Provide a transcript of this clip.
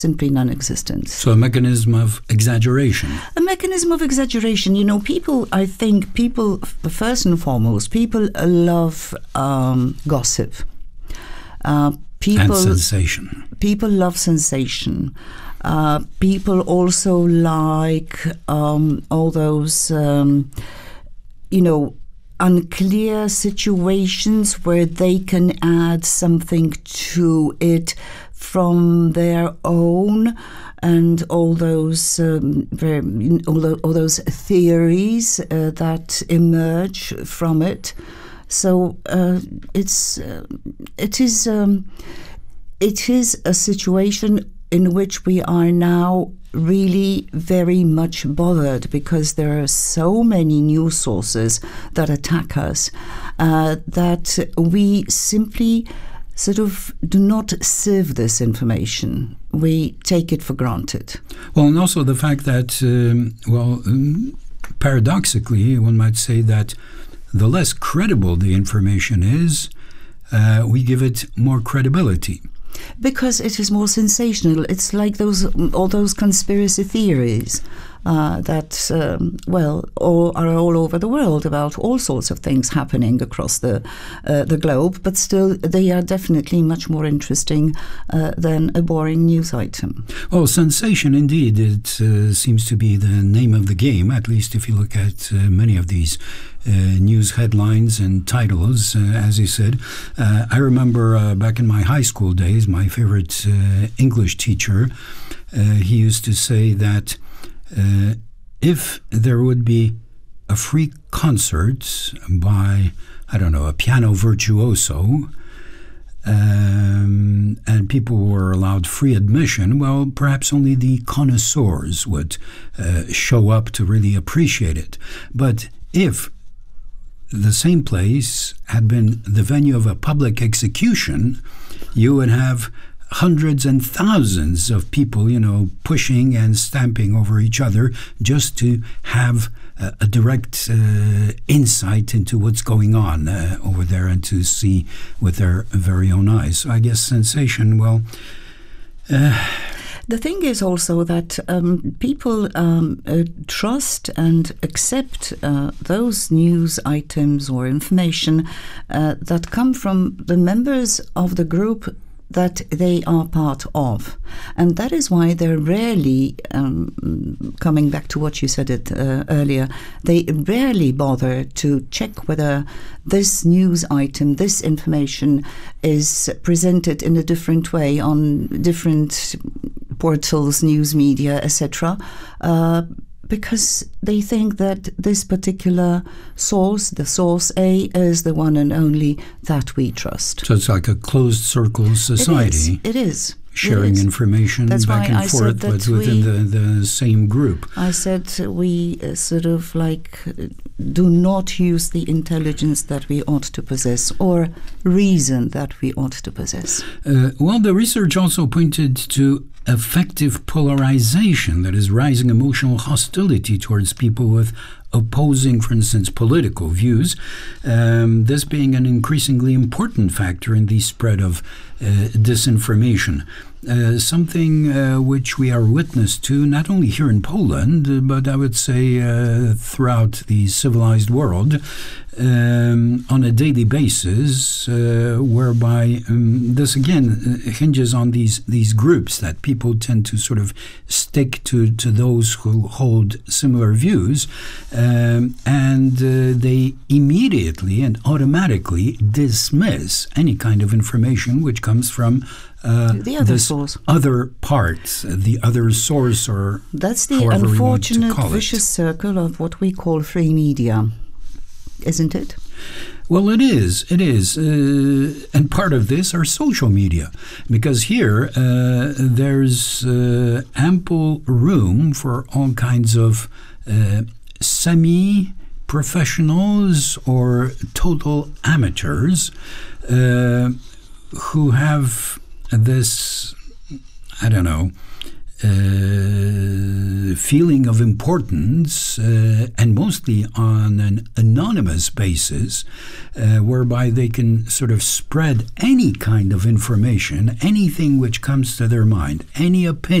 simply non-existent. So a mechanism of exaggeration. A mechanism of exaggeration. You know, I think people, first and foremost, people love gossip. And sensation. People love sensation. People also like all those, unclear situations where they can add something to it from their own, and all those all those theories that emerge from it. So it is a situation in which we are now really very much bothered, because there are so many news sources that attack us that we simply sort of do not sieve this information. We take it for granted. Well, and also the fact that, paradoxically, one might say that the less credible the information is, we give it more credibility. Because it is more sensational. It's like all those conspiracy theories that are all over the world about all sorts of things happening across the globe. But still, they are definitely much more interesting than a boring news item. Well, sensation, indeed, it seems to be the name of the game. At least if you look at many of these news headlines and titles, as you said. I remember back in my high school days, my favorite English teacher, he used to say that if there would be a free concert by, I don't know, a piano virtuoso, and people were allowed free admission, well, perhaps only the connoisseurs would show up to really appreciate it. But if the same place had been the venue of a public execution, you would have hundreds and thousands of people, pushing and stamping over each other just to have a direct insight into what's going on over there and to see with their very own eyes. So I guess sensation, the thing is also that people trust and accept those news items or information that come from the members of the group that they are part of. And that is why they're rarely, coming back to what you said earlier, they rarely bother to check whether this news item, this information is presented in a different way on different portals, news media, etc., because they think that this particular source, the source A, is the one and only that we trust. So it's like a closed circle society. It is. Sharing information back and forth, but within the same group. I said we sort of do not use the intelligence that we ought to possess, or reason that we ought to possess. The research also pointed to effective polarization, that is, rising emotional hostility towards people with opposing, for instance, political views, this being an increasingly important factor in the spread of disinformation. Something which we are witness to not only here in Poland, but I would say throughout the civilized world on a daily basis, whereby this again hinges on these groups that people tend to sort of stick to those who hold similar views, and they immediately and automatically dismiss any kind of information which comes from the other source. Other parts, the other source, or that's the unfortunate vicious circle of what we call free media, isn't it? Well, it is. It is. And part of this are social media, because here there's ample room for all kinds of semi-professionals or total amateurs who have this, I don't know, feeling of importance, and mostly on an anonymous basis, whereby they can sort of spread any kind of information, anything which comes to their mind, any opinion.